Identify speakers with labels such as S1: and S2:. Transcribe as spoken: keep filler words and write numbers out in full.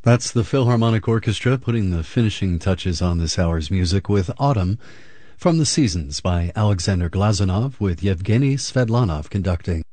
S1: That's the Philharmonic Orchestra putting the finishing touches on this hour's music with Autumn from The Seasons by Alexander Glazunov with Yevgeny Svedlanov conducting.